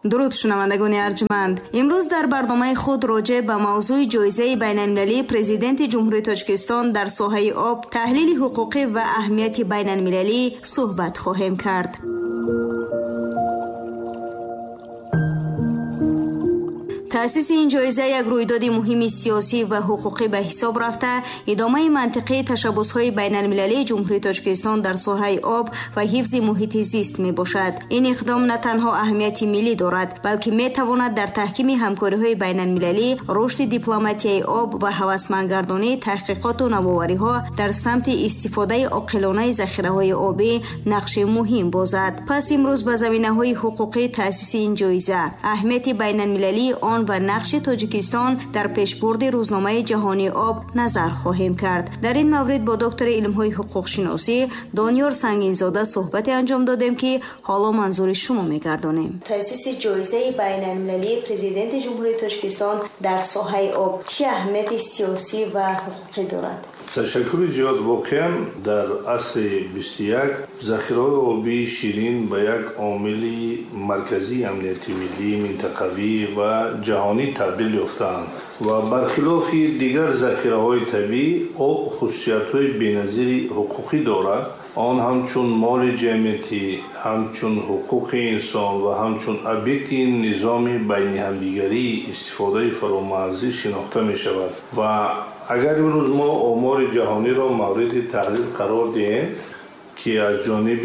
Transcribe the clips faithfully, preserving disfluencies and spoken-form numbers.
درود شنوندگان ارجمند، امروز در برنامه خود راجع به موضوع جایزه بین المللی پرزیدنت جمهوری تاجیکستان در ساحه آب، تحلیل حقوقی و اهمیت بین المللی صحبت خواهیم کرد. تأسیس این جایزه یک رویداد مهم سیاسی و حقوقی به حساب رفته، ادامه منطقه تشبس‌های بین المللی جمهوری تاجیکستان در ساحه آب و حفظ محیط زیست می باشد. این اقدام نه تنها اهمیت ملی دارد، بلکه می تواند در تحکیم همکاری‌های بین المللی، رشد دیپلماتیای آب و هوسمندگردانی تحقیقات و نوآوری‌ها در سمت استفاده عاقلانه ذخیره‌های آبی نقش مهم بازد. پس امروز به زمینه‌های حقوقی تأسیس این جایزه، اهمیت بین المللی آن و نقش تاجیکستان در پیشبرد روزنامه جهانی آب نظر خواهیم کرد. در این مورد با دکتر علم‌های حقوق شناسی دانیار سنگین‌زاده صحبت انجام دادیم که حالا منظور شما می‌گردانیم. تأسیس جایزه بین المللی پرزیدنت جمهوری تاجیکستان در ساحه آب چه اهمیت سیاسی و حقوقی دارد؟ تشکر زیاد. واقعا در عصر بیست و یک ذخیره آبی شیرین به یک عامل مرکزی امنیت ملی، منطقوی و جهانی تبدیل یافتند و برخلاف دیگر ذخیره‌های طبیعی آب خصوصیت‌های بی‌نظیر حقوقی دارد. آن همچون مال جمعیتی، همچون حقوق انسان و همچون ابیکت نظام بین همدیگری استفاده فرامرزی شناخته می شود و اگر امروز ما آمار جهانی را مورد تحلیل قرار دهیم که از جانب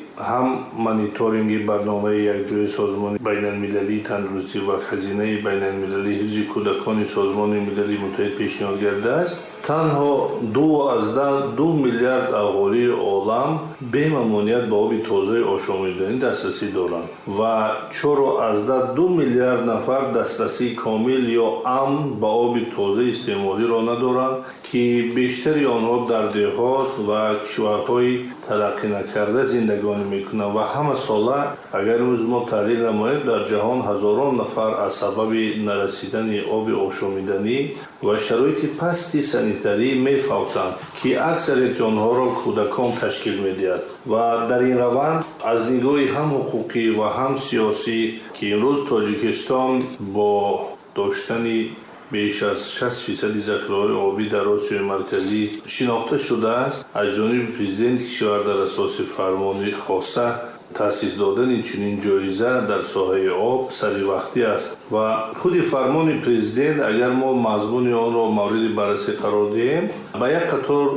هم مانیتورینگ برنامه یک جای سازمان بین المللی تندرستی و خزینه بین المللی حفظ کودکان سازمان ملل متحد پیشنهاد کرده است، تنها دو از ده دو میلیارد اهالی عالم به ممانعت به آب تازه آشامیدنی دسترسی دارند و چهار از ده دو میلیارد نفر دسترسی کامل یا امن به آب تازه استعمالی را ندارند که بیشتری آنها در دهات و کشورهای ترقی نکرده زندگانی میکنند و همه ساله اگر روز ما تحلیل نماییم در جهان هزاران نفر از سبب نرسیدن آب آشامیدنی و شرایط پستی سانیتری میفوتند که اکثریت آنها را کودکان تشکیل میدهد و در این روند از نگاه هم حقوقی و هم سیاسی که امروز تاجیکستان با داشتن بیش از شصت فیصد ذخیره‌های آبی در آسیای مرکزی شناخته شده است، از جانب پرزیدنت کشور در اساس فرمانی خاصه تأسیس دادن چنین جایزه در ساحه آب سری وقتی است و خود فرمان پرزیدنت اگر ما مضمون آن را مورد بررسی قرار دهیم به یک قطار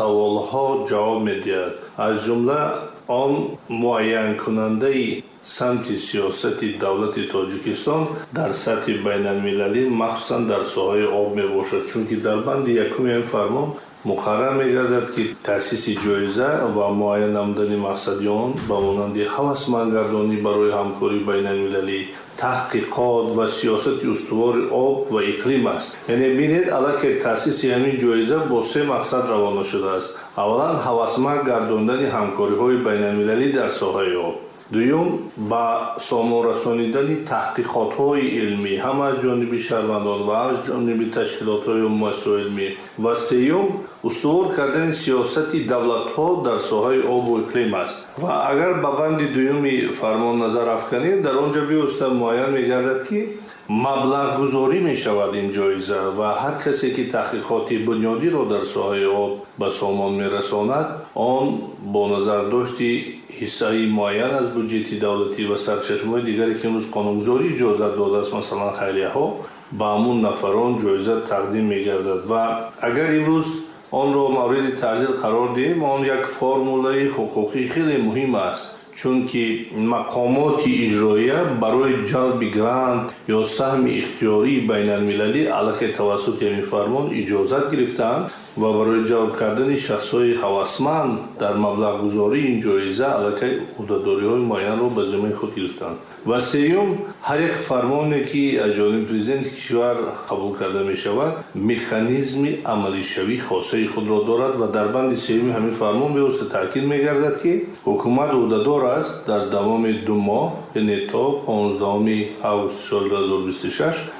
سوالها جواب می‌دهد. از جمله آن معین کننده سمت سیاست دولت تاجیکستان در سطح بین المللی مخصوصا در ساحه آب می باشد، چون که در بند یکم این فرمان مقرر می گردد که تأسیس جایزه و معین نمودن مقصدی آن به مانند هوسمندگردانی برای همکاری بین المللی، تحقیقات و سیاست استوار آب و اقلیم است. یعنی ببینید الان تأسیس همین جایزه با سه مقصد روانه شده است. اولا هوسمندگرداندن همکاری‌های بین المللی در ساحه آب، دوم با سامان رسانیدن تحقیقات‌های علمی هم از جانب شهروندان و از جانب تشکیلات‌های مؤسسه علمی و سوم استوار کردن سیاست دولت‌ها در ساحه آب و اقلیم است و اگر به بند دوم فرمان نظر افکنیم در آنجا بیسته معین می‌گردد که مبلغ گذاری می شود این جایزه و هر کسی که تحقیقات بنیادی را در ساحه آب به سامان می رساند آن با نظر داشتی حصه معین از بودجه دولتی و سرچشمه‌های دیگری که امروز قانونگذاری اجازه داده است، مثلا خیریه ها، به همون نفران جایزه تقدیم می گردد و اگر امروز آن را مورد تحلیل قرار دهیم آن یک فرموله حقوقی خیلی مهم است، چون که مقامات اجراییه برای جلب گرانت یا سهم اختیاری بین المللی علیه توسط این فرمان اجازت گرفتند و برای جلب کردن شخص‌های هوسمند در مبلغ گذاری این جایزه علیه عهده‌داری‌های معین را به ذمه خود گرفتند. و سوم هر یک فرمانی که از جانب پرزیدنت کشور قبول کرده می شود مکانیزم عملی شوی خاصه خود را دارد و در بند سوم همین فرمان به واسطه تاکید می گردد که حکومت عهده‌دار است در دوام دو ماه یعنی تا پانزدهم آگوست سال دو هزار و بیست و شش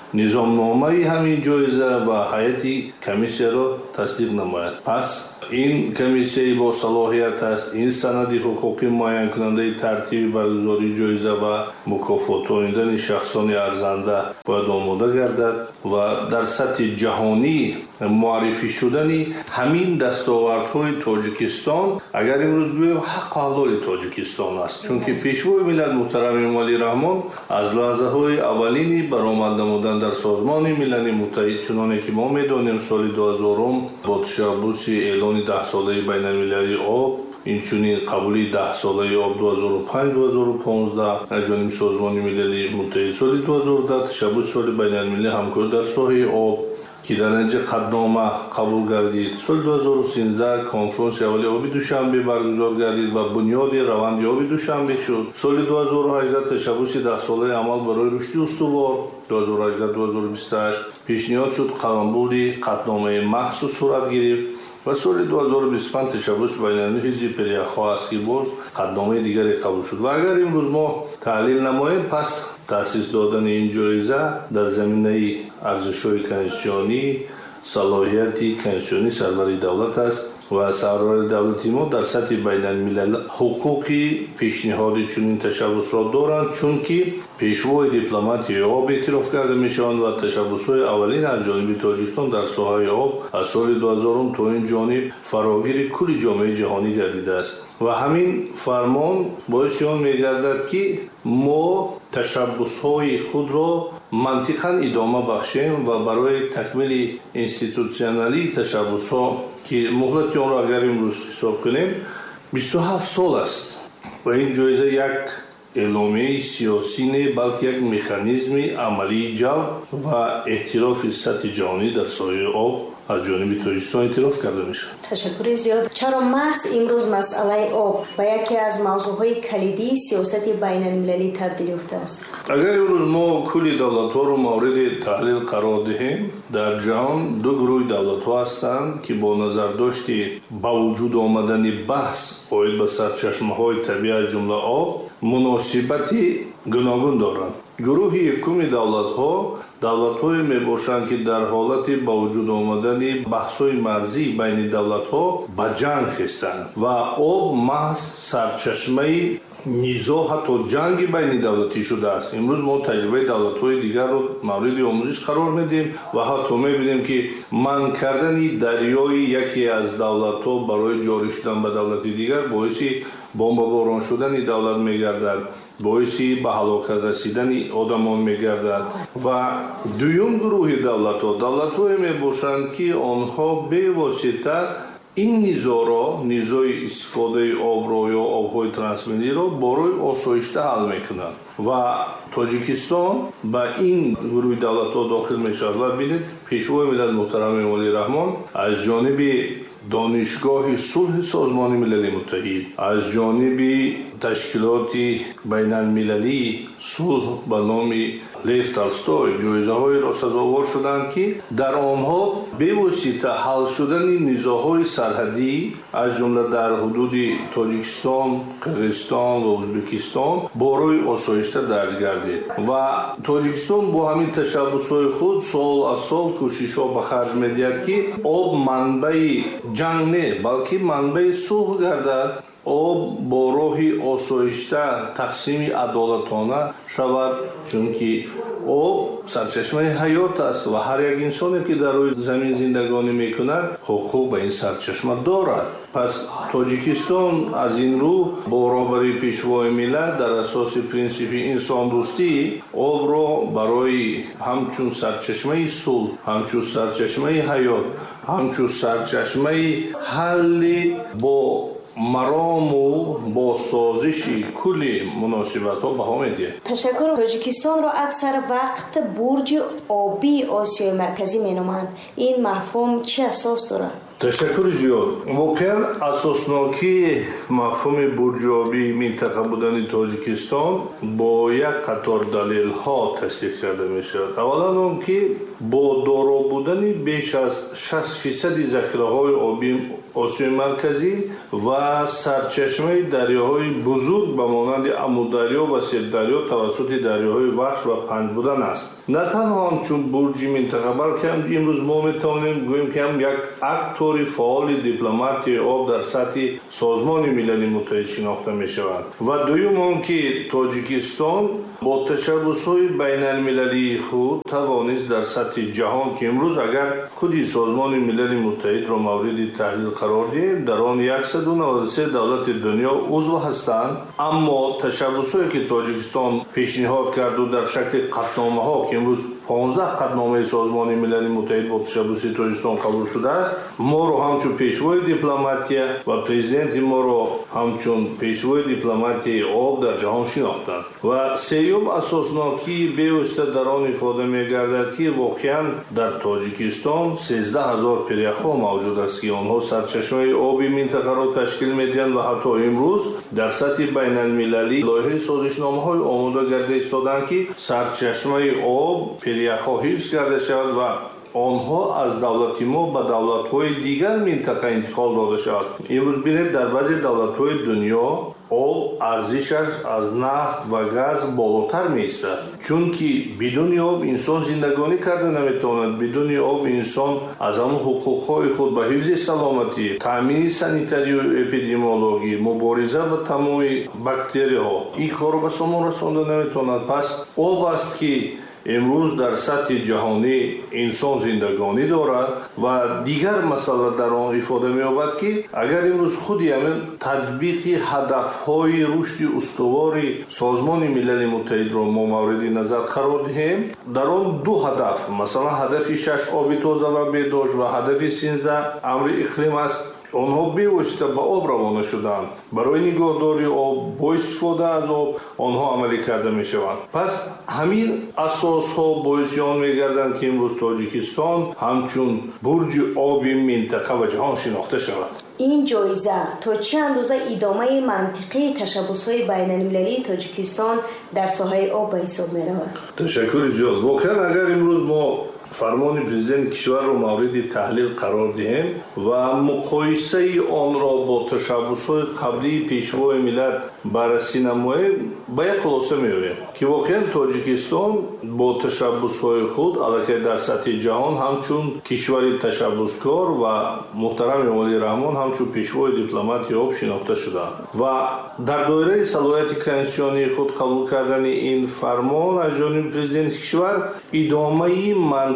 низомномаи ҳамин ҷоиза ва ҳайати комиссияро тасдиқ намояд. пас ин комиссияи бо салоҳият аст, ин санади ҳуқуқи муайянкунандаи тартиби баргузории ҷоиза ва мукофотониндани шахсони арзанда бояд омода гардад ва дар сатҳи ҷаҳонӣ муаррифӣ шудани ҳамин дастовардҳои Тоҷикистон, агар имрӯз гӯем ҳаққу аҳлоли Тоҷикистон аст, чунки пешвои миллат муҳтарами Эмомалӣ Раҳмон аз лаҳзаҳои аввалини баромад намудан дар созмони милали муттаҳид, чуноне ки мо медонем соли дуҳазорум бо ташаббуси эълони даҳсолаи байналмилалии об, инчунин қабули даҳсолаи об дуҳазору панҷ дуҳазору понздаҳ аз ҷониби созмони милали муттаҳид, соли дуҳазору даҳ ташаббуси соли байналмилалии ҳамкорӣ дар соҳаи об ки дар натиҷа қаднома қабул гардид, соли дуҳазору синздаҳ конференсияи аввалии оби Душанбе баргузор гардид ва бунёди раванди оби Душанбе шуд. соли дуҳазору ҳаждаҳ ташаббуси даҳсолаи амал барои рушди устувор дуҳазору ҳаждаҳ дуҳазору бисту ҳашт пешниҳод шуд, қаламбури қатномаи махсус сурат гирифт ва соли дуҳазору бисту панҷ ташаббуси байналмилалии ҳизби Пиряхҳо аст ки боз қатномаи дигаре қабул шуд. Ва агар имрӯз мо таҳлил намоем, пас таъсис додани ин ҷоиза дар заминаи арзишҳои конститутсионӣ, салоҳияти конститутсионӣ сарвари давлат аст ва сарвари давлати мо дар сатҳи байналмилал ҳуқуқи пешниҳоди чунин ташаббусро доранд, чунки пешвои дипломатияи об эътироф карда мешаванд ва ташаббусҳои аввалин аз ҷониби Тоҷикистон дар соҳаи об аз соли дуҳазорум то ин ҷониб фарогири кулли ҷомеаи ҷаҳонӣ гардидааст ва ҳамин фармон боиси он мегардад ки мо ташаббусҳои худро мантиқан идома бахшем ва барои такмили институтсионалии ташаббусҳо ки муҳлати онро агар имрӯз ҳисоб кунем бисту ҳафт сол аст ва ин ҷоиза як эъломияи сиёсӣ не, балки як механизми амалии ҷалб ва эҳтирофи сатҳи ҷаҳонӣ дар соҳаи об аз ҷониби Тоҷикистон эътироф карда мешавад. ташаккури зиёд. чаро маҳз имрӯз масъалаи об ба яке аз мавзӯъҳои калидии сиёсати байналмилалӣ табдил ёфтааст? агар имрӯз мо кулли давлатҳоро мавриди таҳлил қарор диҳем, дар ҷаҳон ду гурӯҳи давлатҳо ҳастанд ки бо назардошти ба вуҷуд омадани баҳс оид ба сарчашмаҳои табиӣ аз ҷумла об муносибати гуногун доранд. гурӯҳи якуми давлатҳо давлатҳое мебошанд ки дар ҳолати ба вуҷуд омадани баҳсҳои марзӣ байни давлатҳо ба ҷанг хистанд ва об маҳз сарчашмаи низоъ, ҳатто ҷанги байнидавлатӣ шудааст. имрӯз мо таҷрибаи давлатҳои дигарро мавриди омӯзиш қарор медиҳем ва ҳатто мебинем ки манъ кардани дарёи яке аз давлатҳо барои ҷорӣ шудан ба давлати дигар боиси бомбаборон шудани давлат мегардад, боиси ба ҳалокат расидани одамон мегардад. ва дуюм гурӯҳи давлатҳо давлатҳое мебошанд ки онҳо бевосита ин низоъро, низои истифодаи обро ё обҳои трансмиллиро бо рӯи осоишта ҳал мекунанд ва Тоҷикистон ба ин гурӯҳи давлатҳо дохил мешавад. ва бинед пешвои миллат муҳтарами Эмомалӣ Раҳмон аз ҷониби донишгоҳи сулҳи созмони милали муттаҳид, аз ҷониби ташкилоти байналмилалии сулҳ ба номи Лев Толстой ҷоизаҳоеро сазовор шуданд ки дар онҳо бевосита ҳал шудани низоъҳои сарҳадӣ аз ҷумла дар ҳудуди Тоҷикистон, Қирғизистон ва Ӯзбекистон бо рӯи осоишта дарҷ гардид ва Тоҷикистон бо ҳамин ташаббусҳои худ сол аз сол кӯшишҳо ба харҷ медиҳад ки об манбаи ҷанг не, балки манбаи сулҳ гардад, об бо роҳи осоишта тақсими адолатона шавад, чунки об сарчашмаи ҳаёт аст ва ҳар як инсоне ки дар рӯи замин зиндагонӣ мекунад ҳуқуқ ба ин сарчашма дорад. пас Тоҷикистон аз ин рӯ бо роҳбарии пешвои миллат дар асоси принсипи инсондӯстӣ обро барои ҳамчун сарчашмаи сулҳ, ҳамчун сарчашмаи ҳаёт, ҳамчун сарчашмаи ҳалли бо марому бо созиши кулли муносибатҳо баҳо медиҳад. ташаккур. Тоҷикистонро аксар вақт бурҷи обии Осиёи марказӣ меноманд. ин мафҳум чӣ асос дорад? ташаккури зиёд. воқеан асоснокии мафҳуми бурҷиёбии минтақа будани Тоҷикистон бо як қатор далелҳо тасдиқ карда мешавад. аввалан он ки бо доро будани беш аз шаст фисади захираҳои обии آسیای مرکزی و سرچشمه دریاهای بزرگ به مانند امودریا و سیردریا توسط دریاهای وحش و پند بودن است. نه تنها همچون برج منطقه بلکه امروز ما میتوانیم گوییم که هم یک اکتور فعال دیپلماتی آب در سطح سازمان ملل متحد شناخته می شود. و دوم آن که تاجیکستان با تشبس‌های بین المللی خود توانست در سطح جهان که امروز اگر خودی سازمان ملل متحد را مورد تحلیل قرار دهیم در آن صد و نود و سه دولت دنیا عضو هستند، اما تشبس‌هایی که تاجیکستان پیشنهاد کرد و در شکل قطعنامه‌ها که امروز پانزده قطعنامه سازمان ملل متحد با تشبس تاجیکستان قبول شده است، ما رو همچون پیشوای دیپلماتیه و پرزیدنت ما رو همچون پیشوای دیپلماتی آب در جهان شناختند. و سیوم اساسناکی بیوسته در آن ifade می‌گردد که واقعا در تاجیکستان سیزده هزار پریخ‌ها موجود است که آنها سرچشمه آبی منطقه را تشکیل می‌دهند و حتی امروز در سطح بین المللی لایحه سازشنامه‌های آماده گرده ایستادند که سرچشمه آب پریخ‌ها حفظ کرده شود و آنها از دولت ما به دولت‌های دیگر منطقه انتقال داده شود. امروز بینید در بعضی دولت‌های دنیا آب ارزشش از نفت و گاز بالاتر می‌ایستد، چون که بدون آب انسان زندگانی کرده نمی‌تواند. بدون آب انسان از همون حقوق‌های خود به حفظ سلامتی، تامین سانیتاری و اپیدمیولوژی، مبارزه با تمام باکتری‌ها این کار را به سامان رسانده نمی‌تواند. پس آب است که امروز در سطح جهانی انسان زندگانی دارد و دیگر مسئله در آن ifade می‌یابد که اگر امروز خودی همین تطبیق هدف‌های رشد استوار سازمان ملل متحد را ما مورد نظر قرار دهیم، در آن دو هدف، مثلا هدف شش آب تازه و بهداشت و هدف سیزده امر اقلیم است، آنها بیوسته به آب روانه شدند. برای نگهداری آب با استفاده از آب آنها عملی کرده می شوند. پس همین اساس ها باعث آن می گردند که امروز تاجیکستان همچون برج آبی منطقه و جهان شناخته شود. این جایزه تا چه اندازه ادامه منطقی تشبس‌های بین المللی تاجیکستان در ساحه آب به حساب می رود؟ تشکر جان. واقعا اگر امروز ما فرمان پرزیدنت کشور را مورد تحلیل قرار دهیم و مقایسه آن را با تشبس‌های قبلی پیشوای ملت بررسی نماییم، به یک خلاصه می‌آییم که واقعا تاجیکستان با تشبس‌های خود علاقه در سطح جهان همچون کشور تشبسکار و محترم ولی رحمان همچون پیشوای دیپلماتی آب شناخته شدند و در دایره صلاحیت کنستیتوسیونی خود قبول کردن این فرمان از جانب پرزیدنت کشور ادامه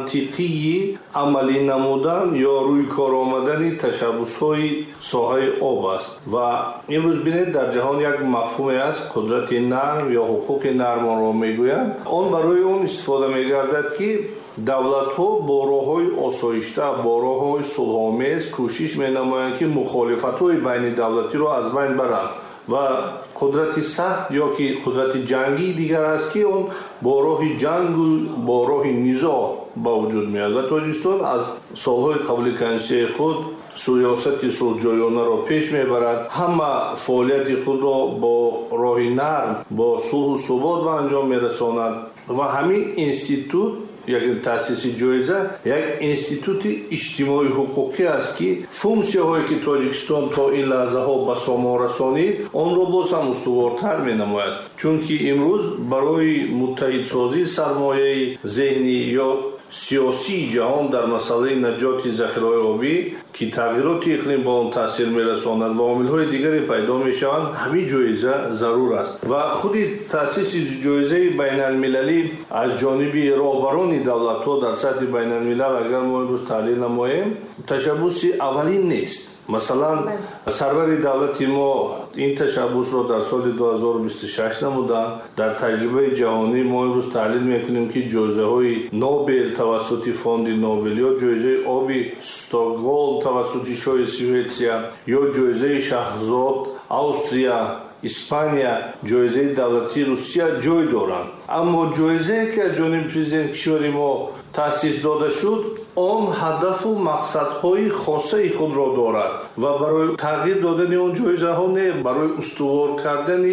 منطقی عملی نمودن یا روی کار آمدن تشبس‌های ساحه آب است. و امروز بینید در جهان یک مفهومی است، قدرت نرم یا حقوق نرم را میگویند. آن برای اون استفاده میگردد که دولت‌ها با راه‌های آسایشته، با راه‌های صلح‌آمیز کوشش می‌نمایند که مخالفت‌های بین دولتی را از بین برند و قدرت سخت یا که قدرت جنگی دیگر است که اون با راه جنگ و با راه نزاع با وجود میاد. و تاجیکستان از سالهای قبل کنستیتوسی خود سیاست صلح‌جویانه را پیش میبرد، همه فعالیت خود را با راه نرم با صلح و ثبات به انجام میرساند و همین اینستیتوت یک تأسیس جایزه یک اینستیتوت اجتماعی حقوقی است که فونکسی‌هایی که تاجیکستان تا این لحظه ها به سامان رسانید آن را باز هم استوارتر می نماید، چون که امروز برای متحد سازی سرمایه ذهنی یا سیاسی جهان در مسئله نجات ذخیره‌های آبی که تغییرات اقلیم با آن تاثیر می‌رساند و عامل‌های دیگری پیدا می‌شوند، همین جایزه ضرور است. و خود تأسیس جایزه بین المللی از جانب رهبران دولت‌ها در سطح بین الملل اگر ما امروز تحلیل نماییم تشبس اولین نیست. مثلا سرور دولت ما این تشبس را در سال دو هزار و بیست و شش نمودن. در تجربه جهانی ما امروز تحلیل میکنیم که جایزه های نوبل توسط فوند نوبل یا جایزه آبی استکهلم توسط شاه سوئیسیا یا جایزه شاهزاد استریا، اسپانیا، جایزه دولتی روسیه جای دارند. اما جایزه که از جانب پرزیدنت کشور ما تأسیس داده شد آن هدف و مقصدهای خاصه خود را دارد و برای تغییر دادن اون جایزه ها نه، برای استوار کردن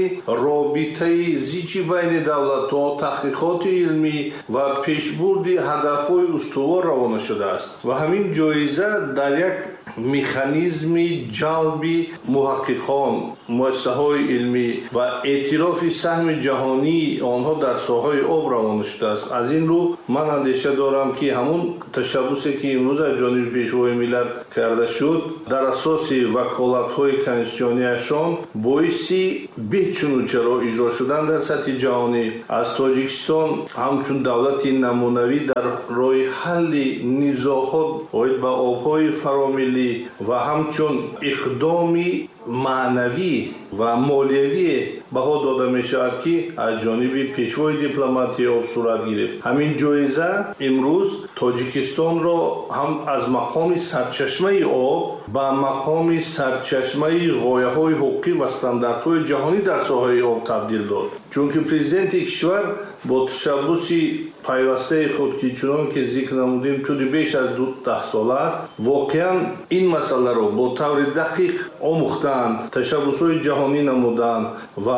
رابطه زیچی بین دولت ها، تحقیقات علمی و پیشبرد هدفهای استوار روانه شده است و همین جایزه در یک مکانیزم جلب محققان، مؤسسه‌های علمی و اعتراف سهم جهانی آنها در ساحه آب روان شده است. از این رو من اندیشه دارم که همون تشبوسی که امروز از جانب پیشوای ملت کرده شد در اساس وکالت‌های کنستیتوسیونیشان باعث بهچون چرا اجرا شدن در سطح جهانی از تاجیکستان همچون دولت نمونوی در راه حل نزاعات باید به آب‌های فراملی و همچون اقدامی معنوی و مالیوی بها داده می شود که از جانب پیشوای دیپلماتی آب صورت گرفت. همین جایزه امروز تاجیکستان را هم از مقام سرچشمه آب به مقام سرچشمه غایه های حقوقی و استانداردهای جهانی در ساحه آب تبدیل داد. چون که پرزیدنت کشور با تشبوس پیوسته خود که چنان که ذکر نمودیم طول بیش از دو ده سال است واقعا این مسئله را با طور دقیق آموختند، تشبوس‌های جهانی نمودند و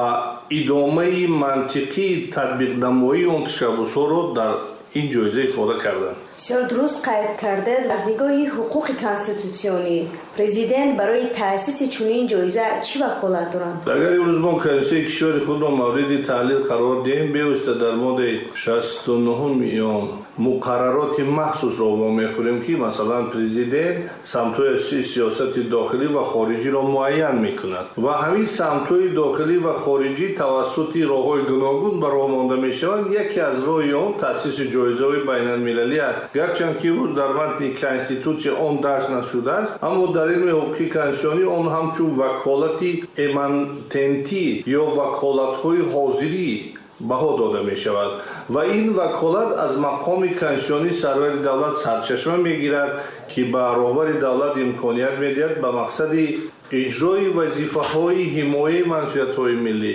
ادامه منطقی تطبیق نمایی اون تشبوس‌ها را در این جایزه ifade کردند. بسیار درست قید کرده. از نگاه حقوق کانستیتوسیونی پرزیدنت برای تأسیس چنین جایزه چی وکالت دارند؟ اگر امروز ما کنستیتوسیون کشور خود را مورد تحلیل قرار دهیم بیوسته در ماده شصت و نه میان مقررات مخصوص را میخوریم که مثلا پرزیدنت سمت‌های سیاست داخلی و خارجی را معین میکند و همین سمت‌های داخلی و خارجی توسط راه‌های گوناگون به راه مانده میشوند. یکی از راه‌های آن تأسیس جایزه‌های بین‌المللی است. گرچند که روز در متن کنستیتوسیون آن درج نشده است اما در علم حقوق کنستیتوسیونی آن همچون وکالت امانتنتی یا وکالت‌های حاضری بها داده می شود و این وکالت از مقام کنستیتوسیونی سرور دولت سرچشمه می گیرد که به رهبر دولت امکانیت می دهد به مقصد اجرای وظیفه های حمایت منفعت های ملی،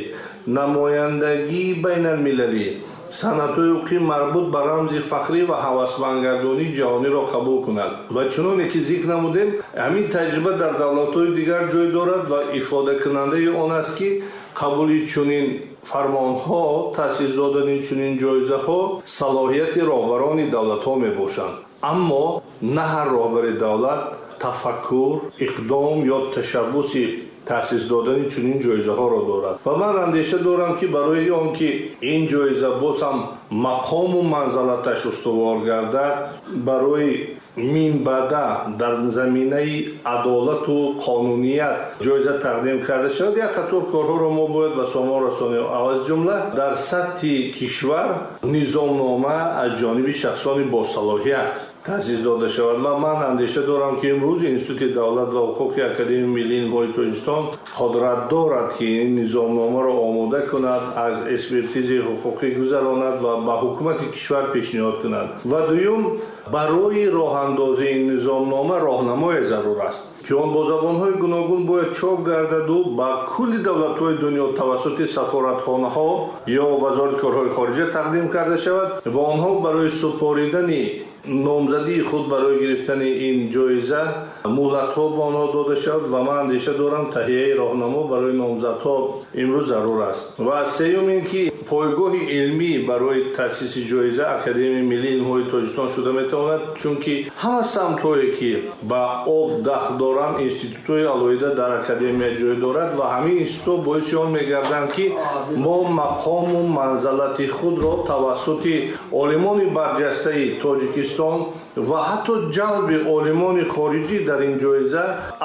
نمایندگی بین المللی، سندهای حقوقی مربوط به رمز فخری و هوسمندگردانی جهانی را قبول کند و چنانکه که ذکر نمودیم همین تجربه در دولت‌های دیگر جای دارد و ifade کننده آن است که قبول چنین فرمانها، تأسیس دادن چنین جایزه ها صلاحیت رهبران دولت ها می باشند، اما نه هر رهبر دولت تفکر، اقدام یا تشبوسی تأسیس دادن چنین جایزه ها را دارد و من اندیشه دارم که برای آن که این جایزه باز هم مقام و منزلتش استوار گردد برای من بعد در زمینه عدالت و قانونیت جایزه تقدیم کرده شد. یک قطار کارها را ما باید به شما رسانیم. از جمله در سطح کشور نظامنامه از جانب شخصان با صلاحیت تأسیس داده شود و من اندیشه دارم که امروز اینستیتوت دولت و حقوق اکادمی ملی نهایی تاجیکستان قدرت دارد که این نظامنامه را آماده کند، از اسپرتیز حقوقی گذراند و به حکومت کشور پیشنهاد کند و دوم برای راه اندازی این نظامنامه راهنمای ضرور است که آن با زبان‌های گوناگون باید چاپ گردد و به کل دولت‌های دنیا توسط سفارتخانه‌ها یا وزارت کارهای خارجه تقدیم کرده شود و آنها برای سپاریدن نامزدی خود برای گرفتن این جایزه مهلت‌ها به آنها داده شد و من اندیشه دارم تهیه راهنما برای نامزدها امروز ضرور است. و سوم اینکه پایگاه علمی برای تأسیس جایزه اکادمی ملی نهایی تاجیکستان شده میتواند، چون که همه سمت‌هایی که با آب دخل دارند اینستیتوت‌های علایده در اکادمی جای دارد و همین اینستیتوت باعث آن می‌گردند که ما مقام و منزلت خود را توسط عالمان برجسته تاجیکستان و حتی جلب عالمان خارجی در این جایزه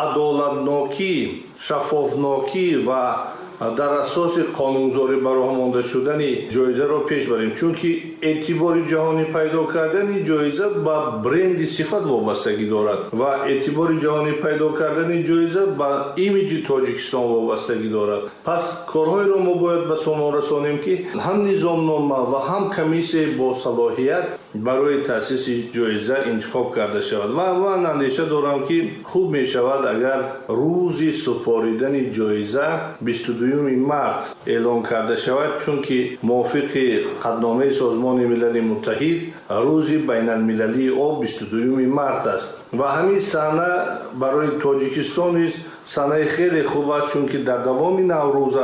عدالتناکی، شفافناکی و در اساس قانونگذاری براه مانده شدن جایزه را پیش بریم، چون که اعتبار جهانی پیدا کردن جایزه با برند صفت وابستگی دارد و اعتبار جهانی پیدا کردن جایزه با ایمیج تاجیکستان وابستگی دارد. پس کارهای را ما باید به شما رسانیم که هم نظامنامه و هم کمیسیون با صلاحیت برای تأسیس جایزه انتخاب کرده شود و من اندیشه دارم که خوب می شود اگر روز سپاریدن جایزه بیست و دوم مارس اعلام کرده شود، چون که موافق قطعنامه سازمان ملل متحد روز بین المللی آب بیست و دوم مارس است و همین سنه برای تاجیکستان است سنه خیلی خوب است، چون که در دوام نوروز است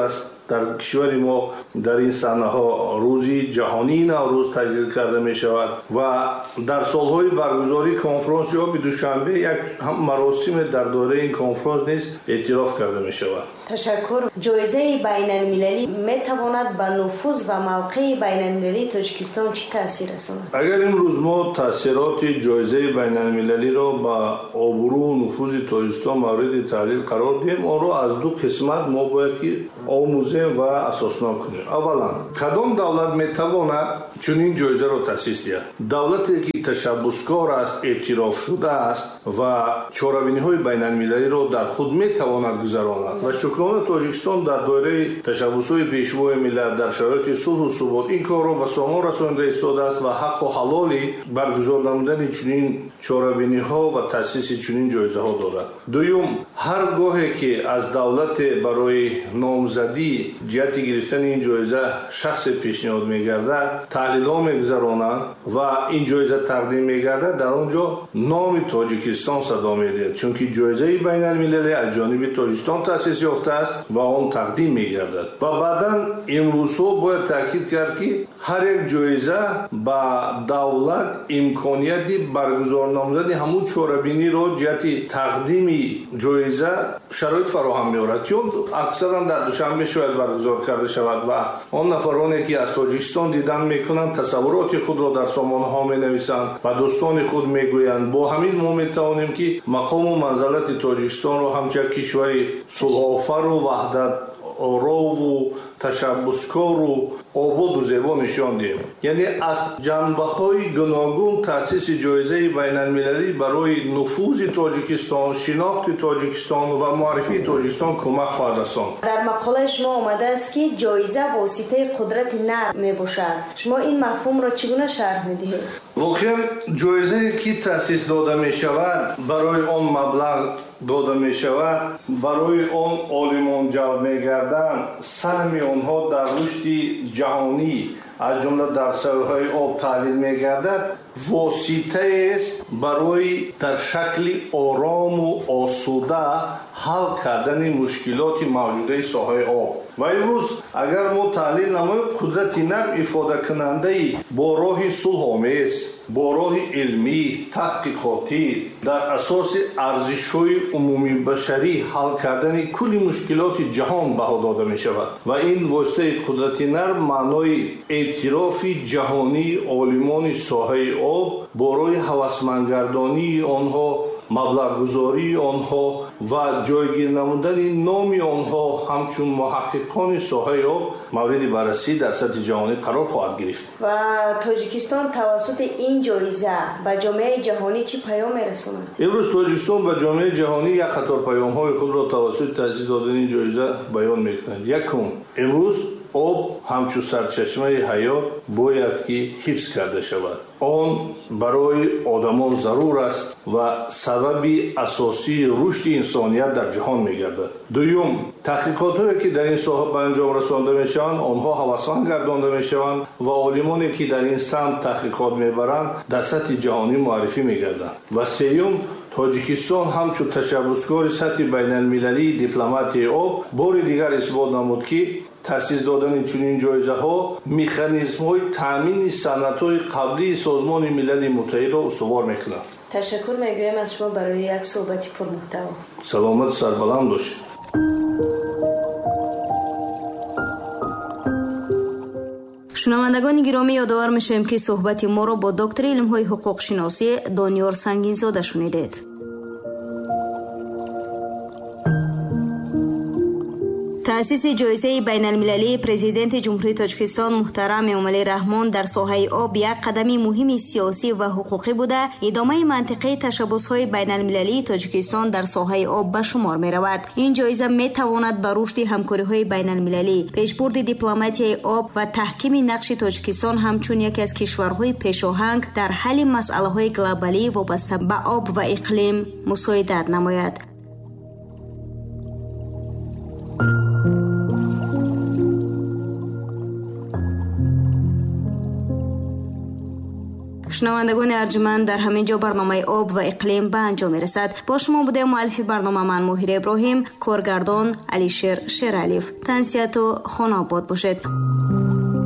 در کشور ما در این صحنه‌ها روزی جهانی نوروز تجلیل کرده می شود و در سالهای برگزاری کنفرانس یا به دوشنبه یک مراسم در دوره این کنفرانس نیز اعتراف کرده می شود. تشکر. جایزه بین المللی می تواند به نفوذ و موقع بین المللی تاجیکستان چه تاثیر رساند؟ اگر امروز ما تاثیرات جایزه بین المللی را با آبرو و نفوذ تاجیکستان مورد تحلیل قرار دهیم، آن را از دو قسمت ما باید که آموزیم و اساسناک کنیم. اولا، کدام دولت می تواند چنین جایزه را تأسیس دهد؟ دولتی که تشبسکار است، اعتراف شده است و چاره‌بینی‌های بین المللی را در خود می تواند گذراند و شکرانه تاجیکستان در دوره تشبس‌های پیشوای ملت در شرایط صلح و ثبات این کار را به سامان رسانده ایستاده است و حق و حلالی برگزار نمودن چنین چاره‌بینی‌ها و تأسیس چنین جایزه‌ها دارد. دوم، هر گاهی که از دولت برای نامزدی جهت گرفتن این جایزه شخص پیشنهاد می‌گردد، تحلیل‌ها می‌گذرانند و این جایزه تقدیم می‌گردد، در آنجا نام تاجیکستان صدا می‌دهد، چون که جایزه بین المللی از جانب تاجیکستان تأسیس یافته است و آن تقدیم می‌گردد. و بعداً امروزها باید تاکید کرد که هر یک جایزه با دولت امکانیتی برگزار نمودن همون چاره‌بینی را جهت تقدیم جایزه شرایط فراهم می‌آورد، چون اکثرا در دوشنبه شاید برگزار کرده شود و آن نفرانی که از تاجیکستان دیدن میکنند تصورات خود را در سامانه‌ها می‌نویسند و دوستان خود میگویند. با همین ما میتوانیم که مقام و منزلت تاجیکستان را همچنین کشوری صلح‌آفر و وحدت آرا و تشبسکار و آباد و زیبا نشان دهیم. یعنی از جنبه‌های گوناگون تأسیس جایزه بین المللی برای نفوذ تاجیکستان، شناخت تاجیکستان و معرفی تاجیکستان کمک خواهد رساند. در مقاله شما آمده است که جایزه واسطه قدرت نرم می باشد. شما این مفهوم را چگونه شرح می‌دهید؟ واقعا جایزه که تأسیس داده می شود برای آن مبلغ داده می شود، برای آن عالمان جلب می گردند، سهم آنها در رشد جهانی از جمله در ساحه‌های آب تحلیل می گردد، واسطه است برای در شکل آرام و آسوده حل کردن مشکلات موجوده ساحه آب. و امروز اگر ما تحلیل نماییم، قدرت نرم افاده کننده با راه صلح آمیز، با راه علمی تحقیقاتی در اساس ارزش‌های عمومی بشری حل کردن کل مشکلات جهان بها داده می شود و این واسطه قدرت نرم معنای اعتراف جهانی عالمان ساحه آب با راه هوسمندگردانی آنها، مبلغ گذاری آنها و جایگیر نمودن نام آنها همچون محققان ساحه آب مورد بررسی در سطح جهانی قرار خواهد گرفت. و تاجیکستان توسط این جایزه به جامعه جهانی چه پیام می‌رساند؟ امروز تاجیکستان به جامعه جهانی یک قطار پیام‌های خود را توسط تأسیس دادن این جایزه بیان می‌کند. یکم، امروز آب همچون سرچشمه حیات باید که حفظ کرده شود. آن برای آدمان ضرور است و سبب اساسی رشد انسانیت در جهان می‌گردد. دوم، تحقیقاتی که در این ساحه به انجام رسانده می‌شوند، آنها هوسان گردانده می‌شوند و عالمانی که در این سمت تحقیقات می‌برند در سطح جهانی معرفی می‌گردند. و سوم، تاجیکستان همچون تشبسکار سطح بین المللی دیپلمات آب بار دیگر اثبات نمود که تأسیس دادن چنین جایزه ها مکانیزم های تامین سنت های قبلی سازمان ملل متحد را استوار میکنند. تشکر میگویم از شما برای یک صحبت پرمحتوا. سلامت سربلند باشید. شنوندگان گرامی، یادآور میشویم که صحبت ما را با دکتر علم‌های حقوق شناسی دانیار سنگینزاده شنیدید. تأسیس جایزه بین المللی پرزیدنت جمهوری تاجیکستان محترم امامعلی رحمان در ساحه آب یک قدم مهم سیاسی و حقوقی بوده ادامه منطقه تشبس‌های بین المللی تاجیکستان در ساحه آب به شمار می رود. این جایزه می تواند به رشد همکاری‌های بین المللی، پیشبرد دیپلماتی آب و تحکیم نقش تاجیکستان همچون یکی از کشورهای پیشاهنگ در حل مسائل گلوبالی وابسته به آب و اقلیم مساعدت نماید. شنوندگان ارجمند، در همین جا برنامه آب و اقلیم به انجام میرسد. با شما بوده مؤلف برنامه من ماهیر ابراهیم، کارگردان علیشیر شیرالیف. تنسیت و خانه آباد باشد.